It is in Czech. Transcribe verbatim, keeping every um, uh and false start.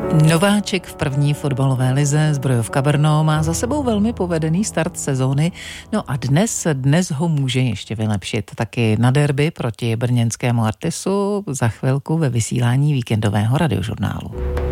Nováček v první fotbalové lize Zbrojovka Brno má za sebou velmi povedený start sezóny, no a dnes, dnes ho může ještě vylepšit. Taky na derby proti brněnskému Artisu za chvilku ve vysílání víkendového radiožurnálu.